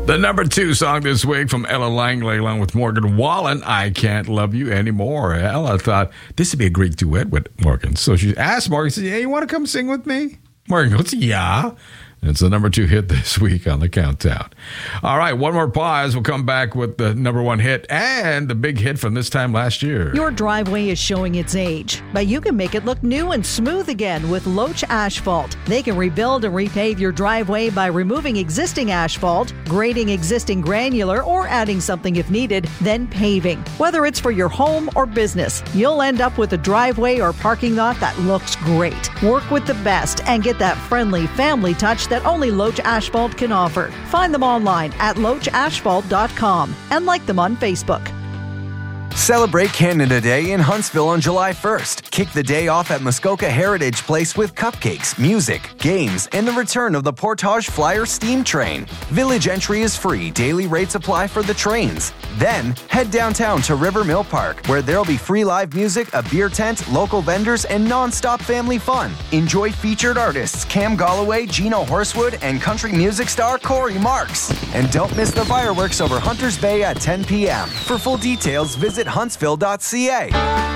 The number 2 song this week from Ella Langley along with Morgan Wallen, I Can't Love You Anymore. Ella thought this would be a great duet with Morgan. So she asked Morgan, said, hey, you want to come sing with me? Morgan goes, yeah. And it's the number 2 hit this week on the countdown. All right, one more pause. We'll come back with the number 1 hit and the big hit from this time last year. Your driveway is showing its age, but you can make it look new and smooth again with Loach Asphalt. They can rebuild and repave your driveway by removing existing asphalt, grading existing granular, or adding something if needed, then paving. Whether it's for your home or business, you'll end up with a driveway or parking lot that looks great. Work with the best and get that friendly family touch that only Loach Asphalt can offer. Find them online at loachasphalt.com and like them on Facebook. Celebrate Canada Day in Huntsville on July 1st. Kick the day off at Muskoka Heritage Place with cupcakes, music, games, and the return of the Portage Flyer Steam Train. Village entry is free. Daily rates apply for the trains. Then, head downtown to River Mill Park, where there'll be free live music, a beer tent, local vendors, and non-stop family fun. Enjoy featured artists Cam Galloway, Gino Horsewood, and country music star Corey Marks. And don't miss the fireworks over Hunters Bay at 10 p.m. For full details, visit huntsville.ca.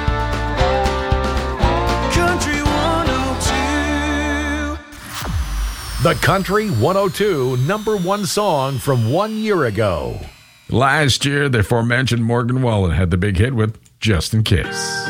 Country 102. The Country 102 number 1 song from 1 year ago. Last year, the aforementioned Morgan Wallen had the big hit with Just in Case.